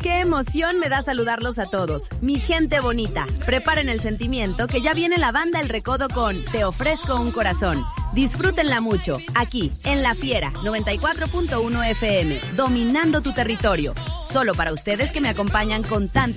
¡Qué emoción me da saludarlos a todos! Mi gente bonita, preparen el sentimiento que ya viene la banda El Recodo con Te Ofrezco un Corazón. Disfrútenla mucho, aquí, en La Fiera, 94.1 FM, dominando tu territorio. Solo para ustedes que me acompañan con tanta